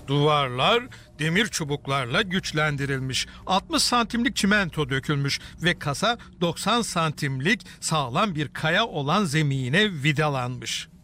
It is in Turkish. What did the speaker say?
Duvarlar demir çubuklarla güçlendirilmiş. 60 santimlik çimento dökülmüş ve kasa 90 santimlik sağlam bir kaya olan zemine vidalanmış.